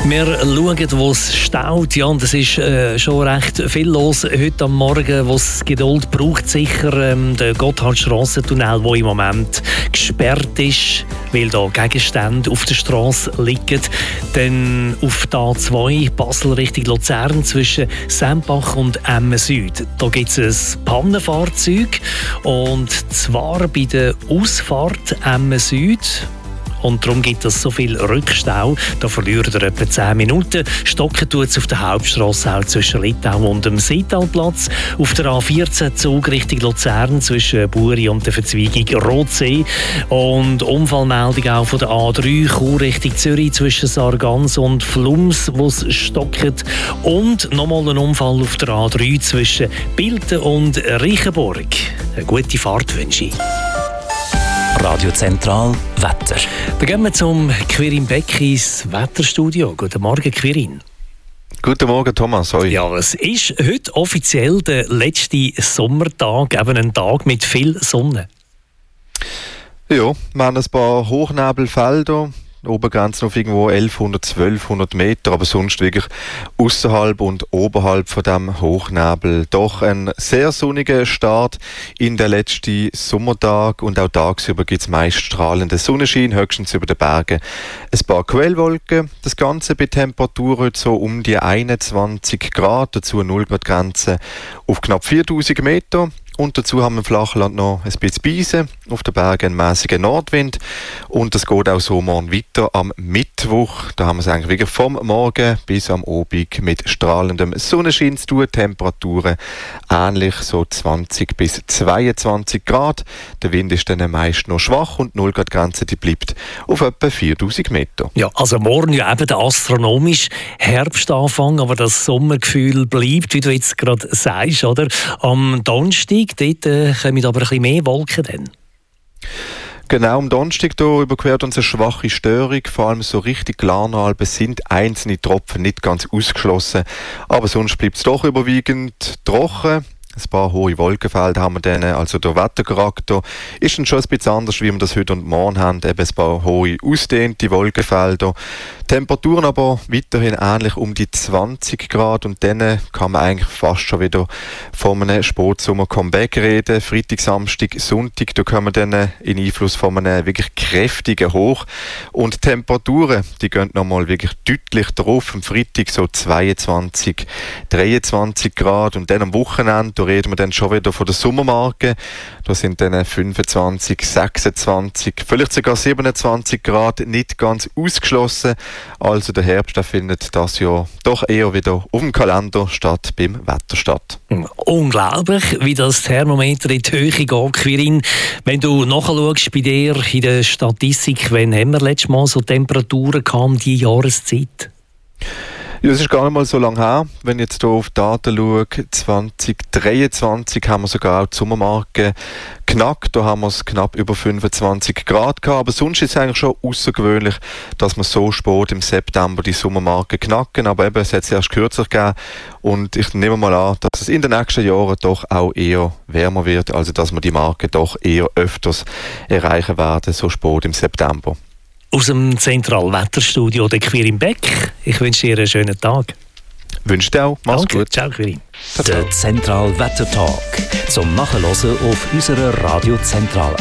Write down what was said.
Wir schauen, wo es staut. Ja, und es ist schon recht viel los heute am Morgen, wo es Geduld braucht. Sicher der Gotthardstrassentunnel, der im Moment gesperrt ist, weil da Gegenstände auf der Straße liegen. Dann auf der A2 Basel Richtung Luzern zwischen Sempach und Emmen Süd. Da gibt es ein Pannenfahrzeug, und zwar bei der Ausfahrt Emmen Süd. Und darum gibt es so viel Rückstau. Da verliert er etwa 10 Minuten. Stocken tut es auf der Hauptstrasse auch zwischen Litau und dem Sitalplatz. Auf der A14 Zug Richtung Luzern zwischen Buri und der Verzweigung Rotsee. Und Unfallmeldung auch von der A3 Chur Richtung Zürich zwischen Sargans und Flums, wo es stockt. Und nochmal ein Unfall auf der A3 zwischen Bilten und Reichenborg. Eine gute Fahrt wünsche ich. Radio Zentral Wetter. Dann gehen wir zum Quirin Beck ins Wetterstudio. Guten Morgen, Quirin. Guten Morgen, Thomas. Hoi. Ja, es ist heute offiziell der letzte Sommertag, eben ein Tag mit viel Sonne. Ja, wir haben ein paar Hochnebelfelder. Obergrenzen auf irgendwo 1100, 1200 Meter, aber sonst wirklich außerhalb und oberhalb von dem Hochnebel. Doch ein sehr sonniger Start in den letzten Sommertag, und auch tagsüber gibt es meist strahlenden Sonnenschein, höchstens über den Bergen ein paar Quellwolken. Das Ganze bei Temperaturen so um die 21 Grad, dazu 0 Grad Grenze auf knapp 4000 Meter. Und dazu haben wir im Flachland noch ein bisschen Beise, auf den Bergen einen mäßigen Nordwind. Und das geht auch so morgen weiter am Mittwoch. Da haben wir es eigentlich wirklich vom Morgen bis am Abend mit strahlendem Sonnenschein zu tun. Temperaturen ähnlich, so 20 bis 22 Grad. Der Wind ist dann meist noch schwach, und die 0 Grad Grenze die bleibt auf etwa 4000 Meter. Ja, also morgen ja eben der astronomische Herbstanfang, aber das Sommergefühl bleibt, wie du jetzt gerade sagst, oder? Am Donnerstag, dort kommen aber ein bisschen mehr Wolken dann. Genau, am Donnerstag überquert uns eine schwache Störung, vor allem so richtig Glarnalben sind einzelne Tropfen nicht ganz ausgeschlossen, aber sonst bleibt es doch überwiegend trocken. Ein paar hohe Wolkenfelder haben wir dann, also der Wettercharakter ist dann schon ein bisschen anders, wie wir das heute und morgen haben, eben ein paar hohe ausdehnte Wolkenfelder. Temperaturen aber weiterhin ähnlich um die 20 Grad, und dann kann man eigentlich fast schon wieder von einem Sportsommer-Comeback reden. Freitag, Samstag, Sonntag, da kommen wir dann in Einfluss von einem wirklich kräftigen Hoch, und Temperaturen, die gehen nochmal wirklich deutlich drauf. Am Freitag so 22, 23 Grad, und dann am Wochenende, da reden wir dann schon wieder von der Sommermarke. Da sind dann 25, 26, vielleicht sogar 27 Grad nicht ganz ausgeschlossen. Also der Herbst, der findet das Jahr doch eher wieder auf dem Kalender statt beim Wetter statt. Unglaublich, wie das Thermometer in die Höhe geht, Quirin. Wenn du nachschaust bei dir in der Statistik, wann haben wir letztes Mal so Temperaturen gehabt, die Jahreszeit? Ja, es ist gar nicht mal so lange her. Wenn ich jetzt hier auf die Daten schaue, 2023 haben wir sogar auch die Sommermarke knackt. Da haben wir es knapp über 25 Grad gehabt. Aber sonst ist es eigentlich schon außergewöhnlich, dass wir so spät im September die Sommermarke knacken. Aber eben, es hat es erst kürzlich gegeben. Und ich nehme mal an, dass es in den nächsten Jahren doch auch eher wärmer wird. Also, dass wir die Marke doch eher öfters erreichen werden, so spät im September. Aus dem Zentralwetterstudio der Quirin Beck. Ich wünsche dir einen schönen Tag. Wünsche dir auch. Mach's Danke. gut. Ciao, Quirin. Der Zentral Wetter Talk. Zum Nachhören auf unserer Radio Zentral